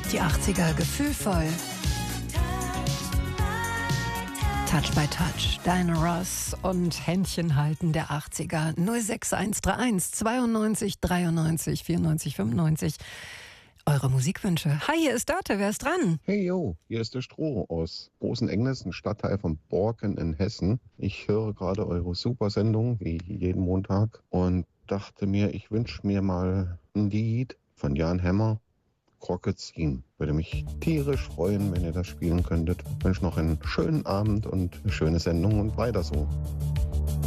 Die 80er gefühlvoll. Touch by Touch, Diana Ross und Händchen halten der 80er. 06131 92 93 94 95. Eure Musikwünsche. Hi, hier ist Dörte, wer ist dran? Hey yo, hier ist der Stroh aus Großenengles, ein Stadtteil von Borken in Hessen. Ich höre gerade eure Supersendung, wie jeden Montag, und dachte mir, ich wünsche mir mal ein Lied von Jan Hammer, Krokezin. Würde mich tierisch freuen, wenn ihr das spielen könntet. Ich wünsche noch einen schönen Abend und eine schöne Sendung und weiter so.